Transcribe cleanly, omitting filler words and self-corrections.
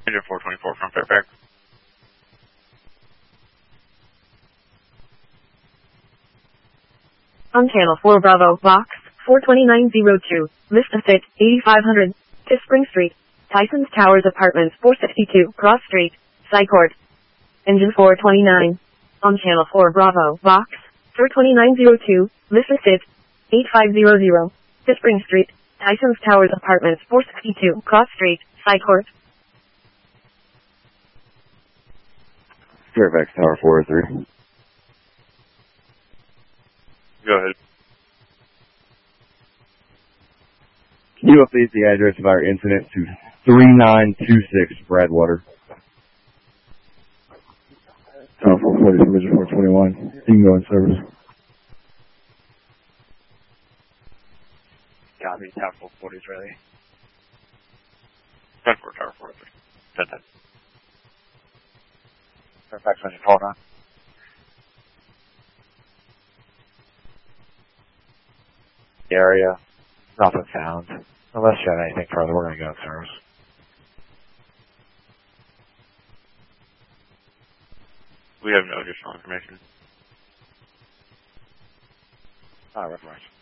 Engine 424 from Fairfax. On channel 4 Bravo, box 42902, Vista Fit, 8500, to Spring Street, Tyson's Towers Apartments 462, Cross Street, Sycourt. Engine 429. On channel 4 Bravo, box 42902, Vista Fit, 8500, to Spring Street, Tyson's Towers Apartments 462, Cross Street, Sycourt. Fairfax Tower 403. Go ahead. Can you update the address of our incident to 3926 Bradwater? Tower 440, Division 421. Bingo in service. Copy, Tower 440 is ready. 10-4, Tower 403. 10-10. Fairfax engine, hold on. The area, nothing found. Unless you have anything further, we're going to go in service. We have no additional information. Alright, information.